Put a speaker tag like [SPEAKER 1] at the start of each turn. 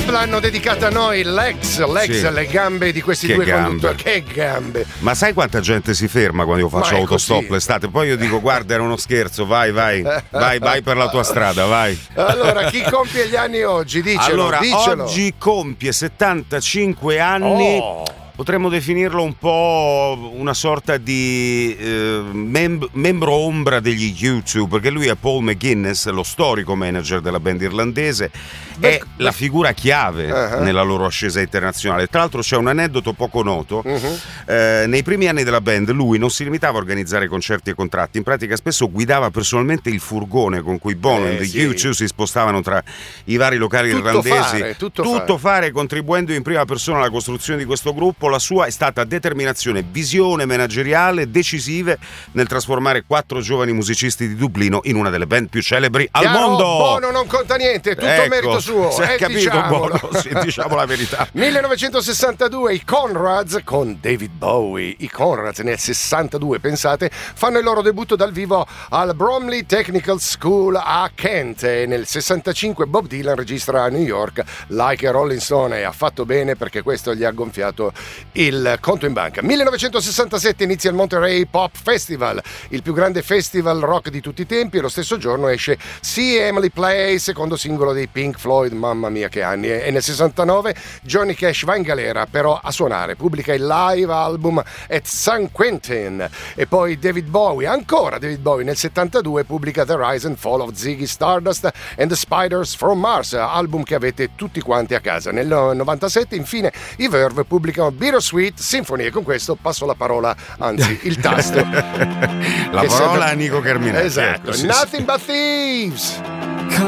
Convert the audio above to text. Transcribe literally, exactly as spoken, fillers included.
[SPEAKER 1] l'hanno dedicata a noi, Lex, Lex,
[SPEAKER 2] Sì.
[SPEAKER 1] le gambe di questi
[SPEAKER 2] Che
[SPEAKER 1] due
[SPEAKER 2] gambe.
[SPEAKER 1] conduttori. Che gambe!
[SPEAKER 2] Ma sai quanta gente si ferma quando io faccio
[SPEAKER 1] Ma è
[SPEAKER 2] autostop
[SPEAKER 1] così.
[SPEAKER 2] l'estate? Poi io dico guarda era uno scherzo, vai vai, vai vai per la tua strada, vai.
[SPEAKER 1] Allora, chi compie gli anni oggi? Dicelo,
[SPEAKER 2] Allora,
[SPEAKER 1] dicelo.
[SPEAKER 2] oggi compie settantacinque anni.
[SPEAKER 1] Oh.
[SPEAKER 2] Potremmo definirlo un po' una sorta di eh, mem- membro ombra degli YouTube, perché lui è Paul McGuinness, lo storico manager della band irlandese,
[SPEAKER 1] Beh,
[SPEAKER 2] è
[SPEAKER 1] beh.
[SPEAKER 2] la figura chiave
[SPEAKER 1] Uh-huh.
[SPEAKER 2] nella loro ascesa internazionale. Tra l'altro c'è un aneddoto poco noto.
[SPEAKER 1] Uh-huh.
[SPEAKER 2] Eh, nei primi anni della band lui non si limitava a organizzare concerti e contratti, in pratica spesso guidava personalmente il furgone con cui Bono
[SPEAKER 1] Eh,
[SPEAKER 2] e
[SPEAKER 1] sì.
[SPEAKER 2] gli U due si spostavano tra i vari locali
[SPEAKER 1] Tutto
[SPEAKER 2] irlandesi.
[SPEAKER 1] fare, tutto
[SPEAKER 2] tutto
[SPEAKER 1] fare.
[SPEAKER 2] fare, contribuendo in prima persona alla costruzione di questo gruppo. La sua è stata determinazione, visione manageriale decisive nel trasformare quattro giovani musicisti di Dublino in una delle band più celebri al
[SPEAKER 1] Chiaro,
[SPEAKER 2] mondo.
[SPEAKER 1] Bono non conta niente, tutto
[SPEAKER 2] Ecco,
[SPEAKER 1] merito suo.
[SPEAKER 2] si è
[SPEAKER 1] eh,
[SPEAKER 2] capito,
[SPEAKER 1] diciamolo.
[SPEAKER 2] Bono, sì, diciamo la verità.
[SPEAKER 1] millenovecentosessantadue i Conrads con David Bowie. I Conrads nel sessantadue, pensate, fanno il loro debutto dal vivo al Bromley Technical School a Kent, e nel sessantacinque Bob Dylan registra a New York Like a Rolling Stone, e ha fatto bene perché questo gli ha gonfiato il conto in banca. millenovecentosessantasette inizia il Monterey Pop Festival, il più grande festival rock di tutti i tempi, e lo stesso giorno esce See Emily Play, secondo singolo dei Pink Floyd. Mamma mia che anni. E nel sessantanove Johnny Cash va in galera però a suonare, pubblica il live album at San Quentin. E poi David Bowie, ancora David Bowie, nel settantadue pubblica The Rise and Fall of Ziggy Stardust and the Spiders from Mars, album che avete tutti quanti a casa. Nel novantasette infine i Verve pubblicano Bittersweet Symphony, e con questo passo la parola, anzi il tasto
[SPEAKER 2] La
[SPEAKER 1] che
[SPEAKER 2] parola
[SPEAKER 1] serve-
[SPEAKER 2] a Nico Carminati.
[SPEAKER 1] Esatto.
[SPEAKER 2] Ecco, sì, sì.
[SPEAKER 1] Nothing but thieves.